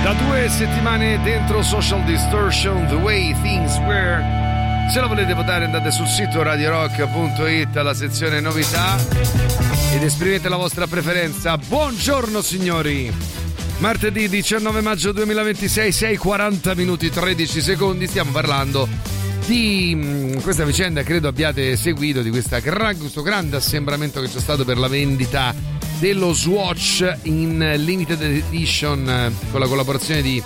Da 2 settimane dentro Social Distortion, The Way Things Were. Se lo volete votare andate sul sito radiorock.it alla sezione novità ed esprimete la vostra preferenza. Buongiorno signori, martedì 19 maggio 2026, 6:40 minuti 13 secondi. Stiamo parlando di questa vicenda, credo abbiate seguito, di questo grande assembramento che c'è stato per la vendita dello Swatch in limited edition con la collaborazione di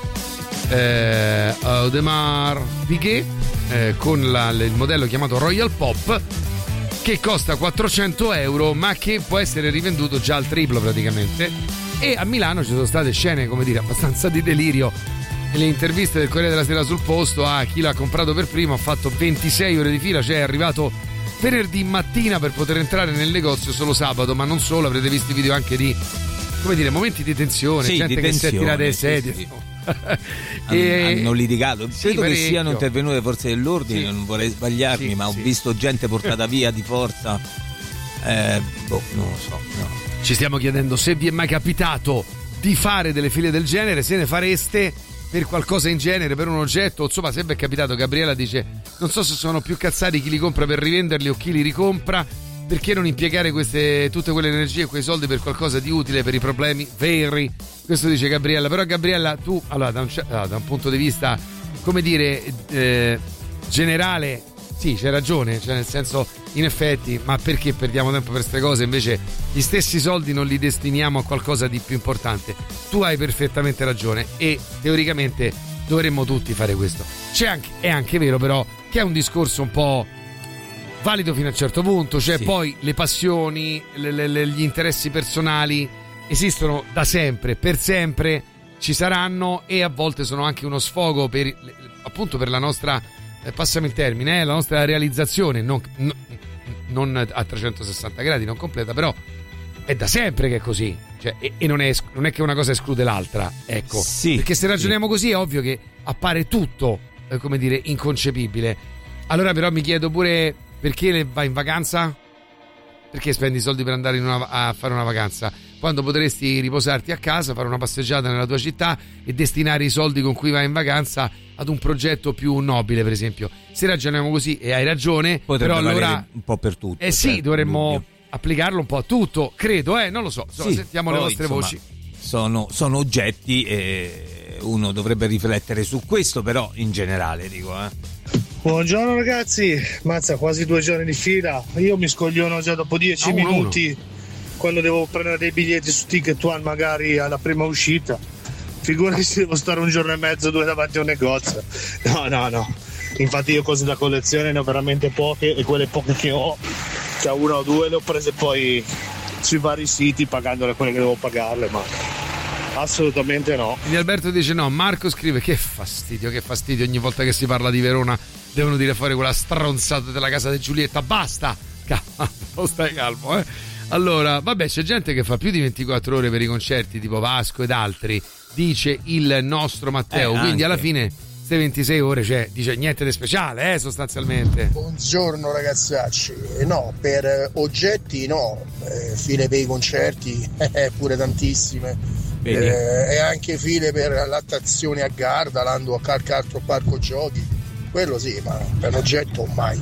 Audemars Piguet con il modello chiamato Royal Pop, che costa 400 euro ma che può essere rivenduto già al triplo praticamente. E a Milano ci sono state scene, come dire, abbastanza di delirio. Nelle interviste del Corriere della Sera sul posto a chi l'ha comprato per primo ha fatto 26 ore di fila, cioè è arrivato venerdì mattina per poter entrare nel negozio solo sabato, ma non solo, avrete visto i video anche di, come dire, momenti di tensione, sì, gente di che si è tirata le sedie. Sì. E hanno litigato, credo che siano intervenute forze dell'ordine, non vorrei sbagliarmi, ma ho visto gente portata via di forza. Non lo so, no. Ci stiamo chiedendo se vi è mai capitato di fare delle file del genere, se ne fareste per qualcosa in genere, per un oggetto. Insomma, se vi è capitato, Gabriella dice: non so se sono più cazzati chi li compra per rivenderli o chi li ricompra, perché non impiegare tutte quelle energie e quei soldi per qualcosa di utile per i problemi veri. Questo dice Gabriella. Però Gabriella, tu allora da un punto di vista, come dire, generale, sì, c'hai ragione, cioè nel senso, in effetti, ma perché perdiamo tempo per queste cose, invece gli stessi soldi non li destiniamo a qualcosa di più importante? Tu hai perfettamente ragione e teoricamente dovremmo tutti fare questo. È anche vero però che è un discorso un po' valido fino a un certo punto, cioè sì. Poi le passioni, gli interessi personali esistono da sempre, per sempre ci saranno, e a volte sono anche uno sfogo per la nostra, passami il termine, la nostra realizzazione, non a 360 gradi, non completa, però è da sempre che è così, cioè, e non è che una cosa esclude l'altra, ecco, sì, perché se ragioniamo così è ovvio che appare tutto, come dire, inconcepibile. Allora però mi chiedo pure, perché vai in vacanza? Perché spendi soldi per andare a fare una vacanza quando potresti riposarti a casa, fare una passeggiata nella tua città e destinare i soldi con cui vai in vacanza ad un progetto più nobile, per esempio? Se ragioniamo così, e hai ragione, potrebbe però allora un po' per tutto. Sì, dovremmo applicarlo un po' a tutto, credo, non lo so. Sì, sentiamo le vostre voci. Sono oggetti e uno dovrebbe riflettere su questo, però in generale dico, Buongiorno ragazzi, mazza, quasi 2 giorni di fila, io mi scogliono già dopo 10 minuti quando devo prendere dei biglietti su Ticket One magari alla prima uscita, figurati se devo stare 1 giorno e mezzo, 2 davanti a un negozio. No, infatti io cose da collezione ne ho veramente poche, e quelle poche che ho, cioè 1 o 2 le ho prese poi sui vari siti pagandole quelle che devo pagarle, ma assolutamente no. Quindi Alberto dice no. Marco scrive: che fastidio, ogni volta che si parla di Verona devono dire fuori quella stronzata della casa di Giulietta. Basta, calmo, stai calmo, Allora, vabbè, c'è gente che fa più di 24 ore per i concerti, tipo Vasco ed altri, dice il nostro Matteo, quindi anche alla fine queste 26 ore, cioè, dice niente di speciale, sostanzialmente. Buongiorno ragazzacci, no, per oggetti no, file per i concerti pure tantissime, e anche file per l'attazione a Gardaland o a qualche altro parco giochi, quello sì, ma per oggetto mai.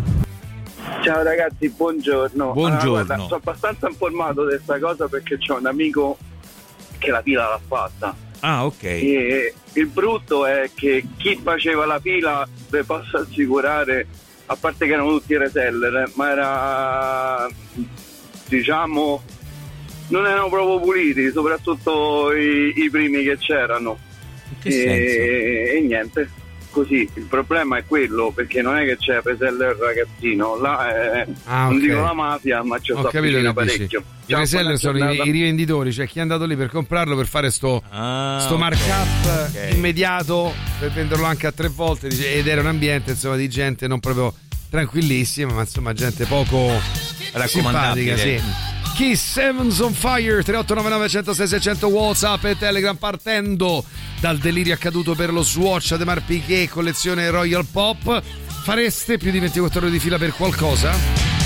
Ciao ragazzi, buongiorno. Buongiorno. Guarda, sono abbastanza informato di questa cosa perché c'ho un amico che la fila l'ha fatta. Ah, ok. E il brutto è che chi faceva la fila, vi posso assicurare, a parte che erano tutti reseller, ma era, diciamo, non erano proprio puliti, soprattutto i primi che c'erano. Che senso? E niente, così. Il problema è quello, perché non è che c'è reseller ragazzino, là non dico la mafia, ma c'è sta vicino parecchio. I reseller sono i rivenditori, cioè chi è andato lì per comprarlo, per fare sto markup immediato, per venderlo anche a 3 volte, ed era un ambiente, insomma, di gente non proprio tranquillissima, ma insomma gente poco simpatica, sì. Kiss, Heavens on Fire, 3899 106 600 WhatsApp e Telegram, partendo dal delirio accaduto per lo Swatch Audemars Piguet collezione Royal Pop. Fareste più di 24 ore di fila per qualcosa?